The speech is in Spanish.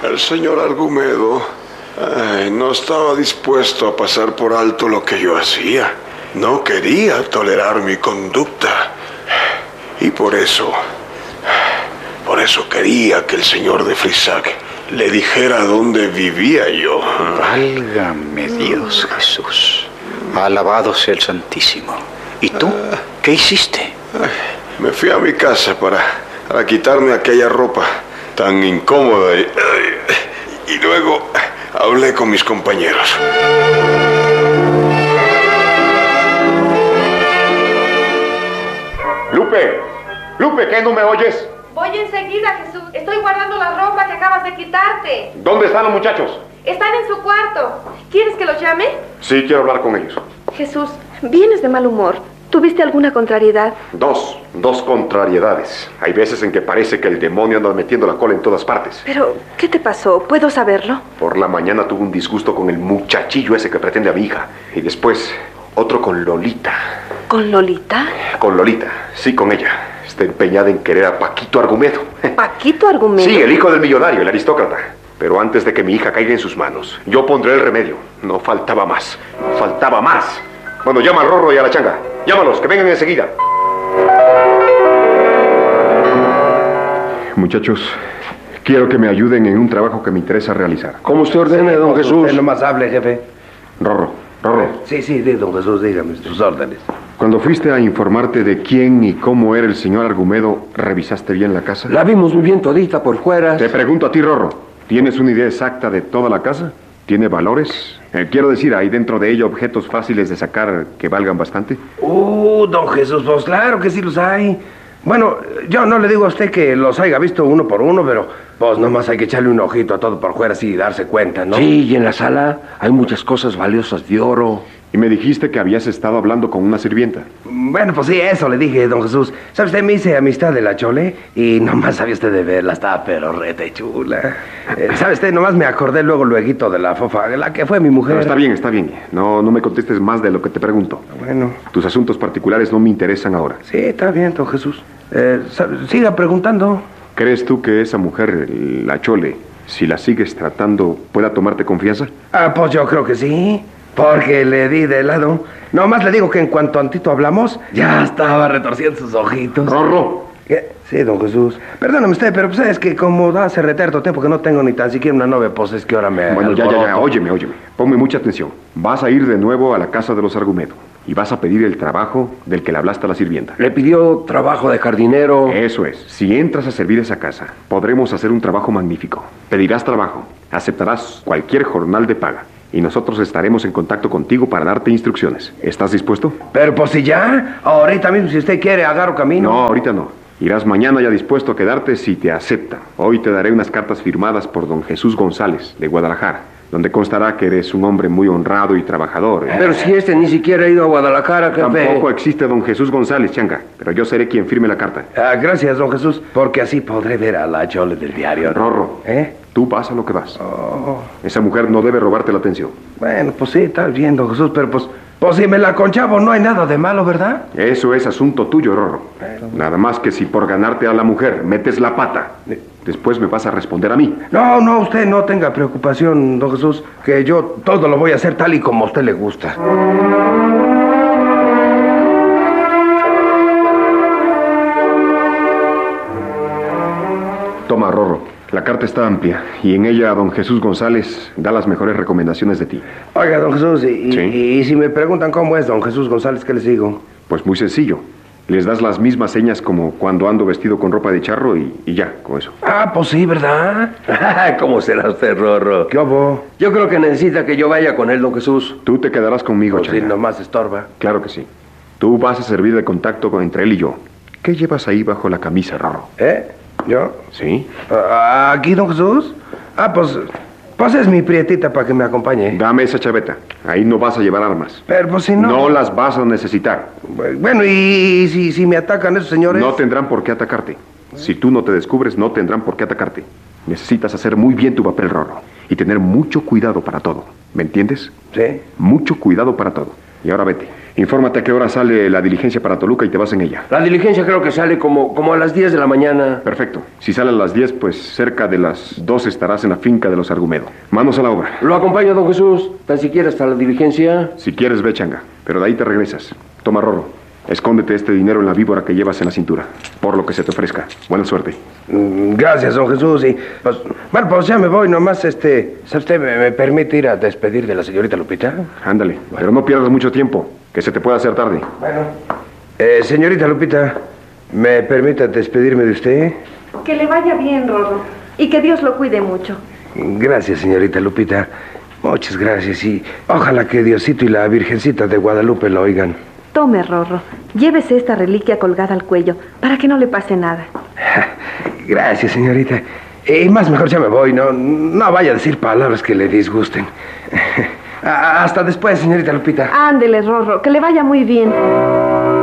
El señor Argumedo no estaba dispuesto a pasar por alto lo que yo hacía. No quería tolerar mi conducta. Y por eso quería que el señor de Frisac le dijera dónde vivía yo. Válgame Dios, Jesús. Alabado sea el Santísimo. ¿Y tú? ¿Qué hiciste? Me fui a mi casa para quitarme aquella ropa tan incómoda y luego hablé con mis compañeros. Lupe, ¿qué no me oyes? Voy enseguida, Jesús. Estoy guardando la ropa que acabas de quitarte. ¿Dónde están los muchachos? Están en su cuarto. ¿Quieres que los llame? Sí, quiero hablar con ellos. Jesús, vienes de mal humor. ¿Tuviste alguna contrariedad? Dos contrariedades. Hay veces en que parece que el demonio anda metiendo la cola en todas partes. Pero, ¿qué te pasó? ¿Puedo saberlo? Por la mañana tuve un disgusto con el muchachillo ese que pretende a mi hija. Y después, otro con Lolita. ¿Con Lolita? Con Lolita, sí, con ella. Está empeñada en querer a Paquito Argumedo. ¿Paquito Argumedo? Sí, el hijo del millonario, el aristócrata. Pero antes de que mi hija caiga en sus manos, yo pondré el remedio. No faltaba más. No faltaba más. Bueno, llama a Rorro y a la Changa. Llámalos, que vengan enseguida. Muchachos, quiero que me ayuden en un trabajo que me interesa realizar. Como usted ordene, Sí, don Jesús. Usted nomás hable, jefe. Rorro. Sí, don Jesús, dígame sus órdenes. Cuando fuiste a informarte de quién y cómo era el señor Argumedo, ¿revisaste bien la casa? La vimos muy bien todita por fuera. Te pregunto a ti, Rorro. ¿Tienes una idea exacta de toda la casa? ¿Tiene valores? Quiero decir, ¿hay dentro de ella objetos fáciles de sacar que valgan bastante? Don Jesús, pues claro que sí los hay. Bueno, yo no le digo a usted que los haya visto uno por uno, pero pues nomás hay que echarle un ojito a todo por fuera así y darse cuenta, ¿no? Sí, y en la sala hay muchas cosas valiosas de oro. Y me dijiste que habías estado hablando con una sirvienta. Bueno, pues sí, eso le dije, don Jesús. ¿Sabe usted? Me hice amistad de la Chole y nomás sabía usted de verla, estaba pero rete chula. ¿Sabe usted? Nomás me acordé luego de la fofa, la que fue mi mujer. Pero está bien. No me contestes más de lo que te pregunto. Bueno. Tus asuntos particulares no me interesan ahora. Sí, está bien, don Jesús. Siga preguntando. ¿Crees tú que esa mujer, la Chole, si la sigues tratando, pueda tomarte confianza? Pues yo creo que sí. Porque le di de lado. Nomás le digo que en cuanto antito hablamos, ya estaba retorciendo sus ojitos. ¡Rorro! Sí, don Jesús. Perdóname usted, pero pues es que como hace reterto tiempo que no tengo ni tan siquiera una novia, pues es que ahora me... Bueno, ya, óyeme. Ponme mucha atención. Vas a ir de nuevo a la casa de los Argumedo y vas a pedir el trabajo del que le hablaste a la sirvienta. Le pidió trabajo de jardinero. Eso es. Si entras a servir esa casa, podremos hacer un trabajo magnífico. Pedirás trabajo, aceptarás cualquier jornal de paga. Y nosotros estaremos en contacto contigo para darte instrucciones. ¿Estás dispuesto? Pero pues si ya, ahorita mismo si usted quiere agarro camino. No, ahorita no. Irás mañana ya dispuesto a quedarte si te acepta. Hoy te daré unas cartas firmadas por don Jesús González, de Guadalajara, donde constará que eres un hombre muy honrado y trabajador. Pero si ni siquiera ha ido a Guadalajara, jefe. Tampoco existe don Jesús González, Changa, pero yo seré quien firme la carta. Gracias, don Jesús, porque así podré ver a la Chole del diario. Rorro, tú vas a lo que vas. Esa mujer no debe robarte la atención. Bueno, pues sí, está bien, don Jesús, pero pues si me la conchavo no hay nada de malo, ¿verdad? Eso es asunto tuyo, Rorro. Nada más que si por ganarte a la mujer metes la pata, después me vas a responder a mí. No, usted no tenga preocupación, don Jesús, que yo todo lo voy a hacer tal y como a usted le gusta. Toma, Rorro. La carta está amplia y en ella don Jesús González da las mejores recomendaciones de ti. Oiga, don Jesús, ¿Sí? y si me preguntan cómo es don Jesús González, ¿qué les digo? Pues muy sencillo. Les das las mismas señas como cuando ando vestido con ropa de charro y ya, con eso. Pues sí, ¿verdad? ¿Cómo será usted, Rorro? ¿Qué hubo? Yo creo que necesita que yo vaya con él, don Jesús. Tú te quedarás conmigo, Pues sí, Changa. nomás estorba. Claro que sí. Tú vas a servir de contacto entre él y yo. ¿Qué llevas ahí bajo la camisa, Rorro? ¿Yo? ¿Sí? ¿Aquí, don Jesús? Pues es mi prietita para que me acompañe. Dame esa chaveta. Ahí no vas a llevar armas. Pero pues si no... No las vas a necesitar. Bueno, y si me atacan esos señores... No tendrán por qué atacarte. Si tú no te descubres, no tendrán por qué atacarte. Necesitas hacer muy bien tu papel, Rorro. Y tener mucho cuidado para todo. ¿Me entiendes? Sí. Mucho cuidado para todo. Y ahora vete. Infórmate a qué hora sale la diligencia para Toluca y te vas en ella. La diligencia creo que sale como a las 10 de la mañana. Perfecto. Si sale a las 10, pues cerca de las 2 estarás en la finca de los Argumedo. Manos a la obra. Lo acompaño, don Jesús. Tan siquiera hasta la diligencia. Si quieres, ve, Changa. Pero de ahí te regresas. Toma, Rorro. Escóndete este dinero en la víbora que llevas en la cintura. Por lo que se te ofrezca. Buena suerte. Gracias, don Jesús. Y, pues, bueno, pues ya me voy. Nomás, ¿sabe usted, me permite ir a despedir de la señorita Lupita? Ándale. Pero no pierdas mucho tiempo, que se te puede hacer tarde. Bueno. Señorita Lupita, ¿me permite despedirme de usted? Que le vaya bien, Rorro. Y que Dios lo cuide mucho. Gracias, señorita Lupita. Muchas gracias. Y ojalá que Diosito y la Virgencita de Guadalupe lo oigan. Tome, Rorro. Llévese esta reliquia colgada al cuello para que no le pase nada. Gracias, señorita. Y más mejor ya me voy. No vaya a decir palabras que le disgusten. Hasta después, señorita Lupita. Ándele, Rorro. Que le vaya muy bien.